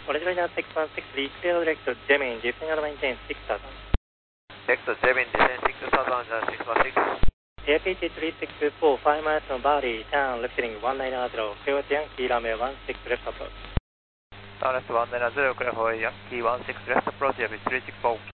Original 616, clear direct to Gemini, descending and maintain 6000. Direct to Gemini, descend 6000, 616. APT 3624, 5 miles from Bali, turn left heading 190, clear to Yankee runway 16 left approach. Turn left 190, clear for Yankee 16 left approach, APT 3624.